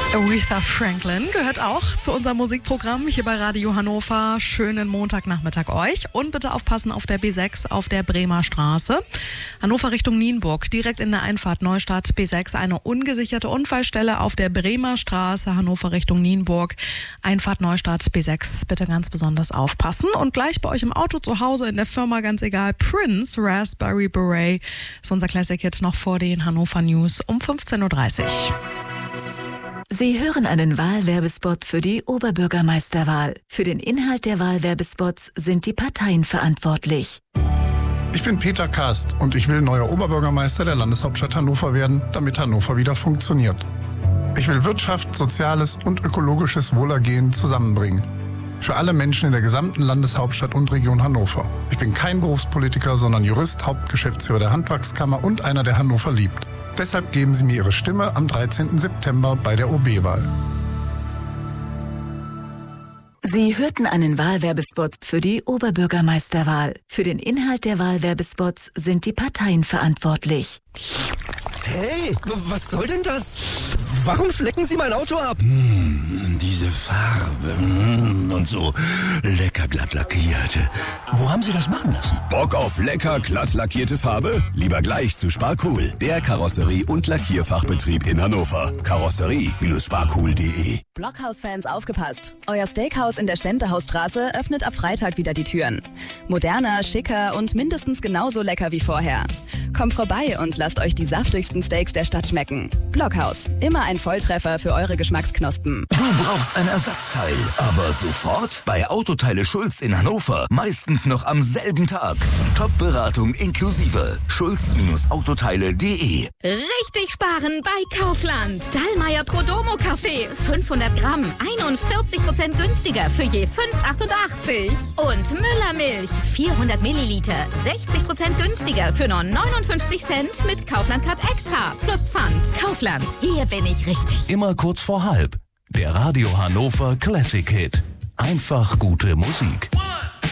Aretha Franklin gehört auch zu unserem Musikprogramm hier bei Radio Hannover. Schönen Montagnachmittag euch und bitte aufpassen auf der B6 auf der Bremer Straße. Hannover Richtung Nienburg, direkt in der Einfahrt Neustadt B6 eine ungesicherte Unfallstelle auf der Bremer Straße, Hannover Richtung Nienburg. Einfahrt Neustadt B6, bitte ganz besonders aufpassen. Und gleich bei euch im Auto, zu Hause, in der Firma, ganz egal, Prince, Raspberry Beret ist unser Classic-Hit noch vor den Hannover News um 15.30 Uhr. Sie hören einen Wahlwerbespot für die Oberbürgermeisterwahl. Für den Inhalt der Wahlwerbespots sind die Parteien verantwortlich. Ich bin Peter Kast und ich will neuer Oberbürgermeister der Landeshauptstadt Hannover werden, damit Hannover wieder funktioniert. Ich will Wirtschaft, soziales und ökologisches Wohlergehen zusammenbringen. Für alle Menschen in der gesamten Landeshauptstadt und Region Hannover. Ich bin kein Berufspolitiker, sondern Jurist, Hauptgeschäftsführer der Handwerkskammer und einer, der Hannover liebt. Deshalb geben Sie mir Ihre Stimme am 13. September bei der OB-Wahl. Sie hörten einen Wahlwerbespot für die Oberbürgermeisterwahl. Für den Inhalt der Wahlwerbespots sind die Parteien verantwortlich. Hey, was soll denn das? Warum schlecken Sie mein Auto ab? Diese Farbe und so lecker glatt lackiert. Wo haben Sie das machen lassen? Bock auf lecker glatt lackierte Farbe? Lieber gleich zu Sparcool, der Karosserie- und Lackierfachbetrieb in Hannover. Karosserie-sparcool.de. Blockhaus-Fans aufgepasst. Euer Steakhouse in der Ständehausstraße öffnet ab Freitag wieder die Türen. Moderner, schicker und mindestens genauso lecker wie vorher. Kommt vorbei und lasst euch die saftigsten Steaks der Stadt schmecken. Blockhaus, immer ein Volltreffer für eure Geschmacksknospen. Du brauchst ein Ersatzteil, aber sofort? Bei Autoteile Schulz in Hannover, meistens noch am selben Tag. Top-Beratung inklusive. schulz-autoteile.de. Richtig sparen bei Kaufland. Dallmayr Prodomo Kaffee, 500 Gramm, 41% günstiger für je 5,88. Und Müllermilch, 400 Milliliter, 60% günstiger für nur 59 Cent mit Kaufland-Card Extra plus Pfand. Kaufland, hier bin ich richtig. Immer kurz vor halb. Der Radio Hannover Classic Hit. Einfach gute Musik.